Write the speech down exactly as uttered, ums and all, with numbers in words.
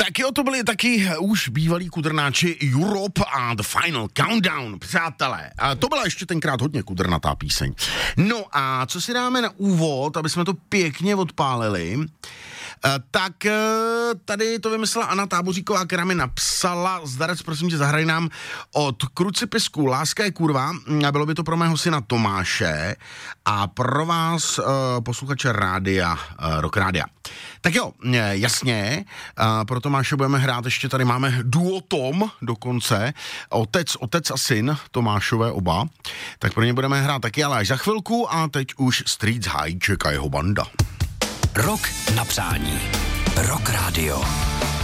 Tak jo, to byli taky už bývalí kudrnáči Europe a The Final Countdown, přátelé. A to byla ještě tenkrát hodně kudrnatá píseň. No a co si dáme na úvod, aby jsme to pěkně odpálili, tak tady to vymyslela Anna Táboříková, která mi napsala: Zdarec, prosím tě, zahraj nám od Krucipisku Láska je kurva. Bylo by to pro mého syna Tomáše a pro vás posluchače rádia, Rock Rádia. Tak jo, jasně, pro Tomáše budeme hrát, ještě tady máme duo Tom dokonce, otec, otec a syn Tomášové oba, tak pro ně budeme hrát taky, ale až za chvilku, a teď už Streets High čeká jeho banda. Rock na přání. Rock Radio.